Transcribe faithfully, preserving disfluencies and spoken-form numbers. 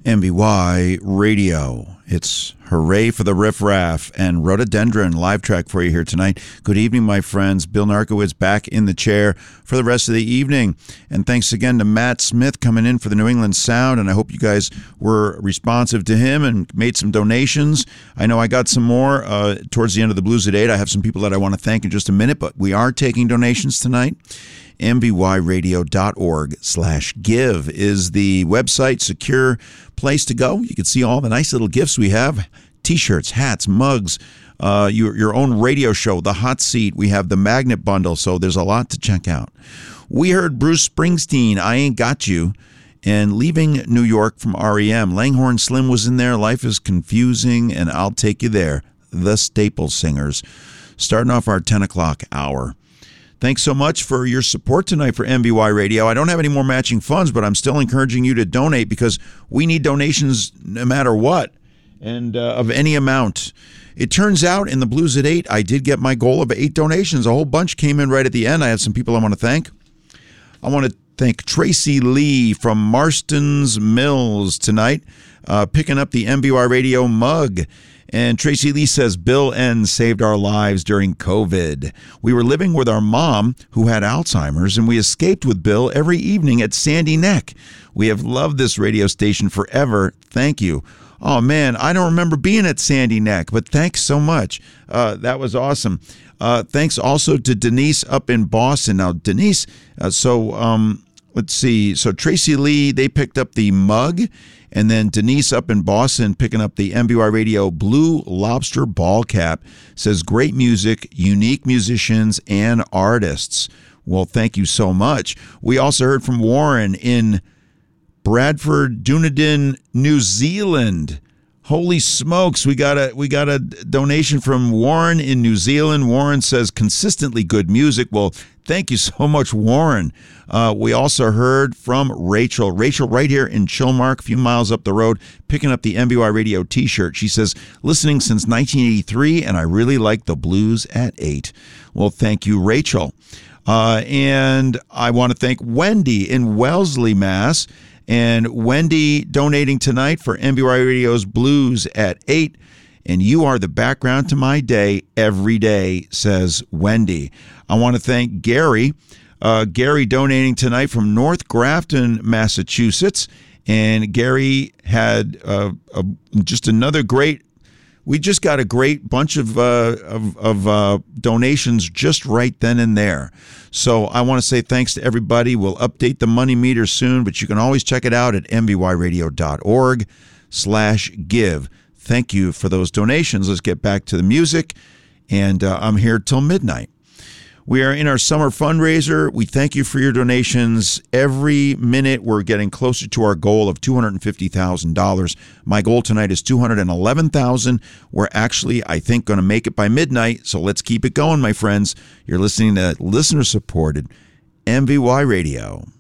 M V Y Radio. It's Hooray for the Riff Raff and Rhododendron live track for you here tonight. Good evening, my friends. Bill Narkowitz back in the chair for the rest of the evening. And thanks again to Matt Smith coming in for the New England Sound. And I hope you guys were responsive to him and made some donations. I know I got some more uh, towards the end of the Blues at eight. I have some people that I want to thank in just a minute, but we are taking donations tonight. M V Y radio dot org slash give is the website, secure place to go. You can see all the nice little gifts we have. T-shirts, hats, mugs, uh, your, your own radio show, The Hot Seat. We have the Magnet Bundle, so there's a lot to check out. We heard Bruce Springsteen, I Ain't Got You, and Leaving New York from R E M. Langhorne Slim was in there, Life is Confusing, and I'll Take You There, the Staple Singers. Starting off our ten o'clock hour. Thanks so much for your support tonight for M V Y Radio. I don't have any more matching funds, but I'm still encouraging you to donate because we need donations no matter what and uh, of any amount. It turns out in the Blues at eight, I did get my goal of eight donations. A whole bunch came in right at the end. I have some people I want to thank. I want to thank Tracy Lee from Marston's Mills tonight, uh, picking up the M V Y Radio mug. And Tracy Lee says, Bill N. saved our lives during COVID. We were living with our mom, who had Alzheimer's, and we escaped with Bill every evening at Sandy Neck. We have loved this radio station forever. Thank you. Oh, man, I don't remember being at Sandy Neck, but thanks so much. Uh, that was awesome. Uh, thanks also to Denise up in Boston. Now, Denise, uh, so um, let's see. So Tracy Lee, they picked up the mug. And then Denise up in Boston picking up the M V Y Radio Blue Lobster ball cap. Says, great music, unique musicians, and artists. Well, thank you so much. We also heard from Warren in Bradford, Dunedin, New Zealand. Holy smokes, we got a we got a donation from Warren in New Zealand. Warren says, consistently good music. Well, thank you so much, Warren. Uh, we also heard from Rachel. Rachel right here in Chilmark, a few miles up the road, picking up the M V Y Radio T-shirt. She says, listening since nineteen eighty-three, and I really like the Blues at eight. Well, thank you, Rachel. Uh, and I want to thank Wendy in Wellesley, Mass. And Wendy donating tonight for M V Y Radio's Blues at eight. And you are the background to my day every day, says Wendy. I want to thank Gary. Uh, Gary donating tonight from North Grafton, Massachusetts. And Gary had uh, a, just another great, we just got a great bunch of, uh, of, of uh, donations just right then and there. So I want to say thanks to everybody. We'll update the money meter soon, but you can always check it out at M V Y radio dot org slash give. Thank you for those donations. Let's get back to the music. And uh, I'm here till midnight. We are in our summer fundraiser. We thank you for your donations. Every minute we're getting closer to our goal of two hundred fifty thousand dollars. My goal tonight is two hundred eleven thousand dollars. We're actually, I think, going to make it by midnight. So let's keep it going, my friends. You're listening to listener-supported M V Y Radio.